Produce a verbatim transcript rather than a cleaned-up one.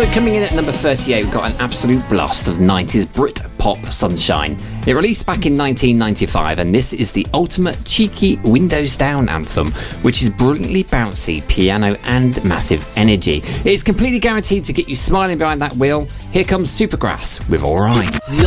So coming in at number thirty-eight, we've got an absolute blast of nineties Brit pop sunshine. It released back in nineteen ninety-five, and this is the ultimate cheeky Windows Down anthem, which is brilliantly bouncy, piano and massive energy. It's completely guaranteed to get you smiling behind that wheel. Here comes Supergrass with Alright.